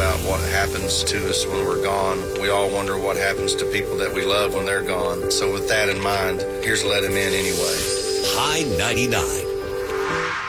about what happens to us when we're gone. We all wonder what happens to people that we love when they're gone. So with that in mind, here's Let Him In Anyway. High 99.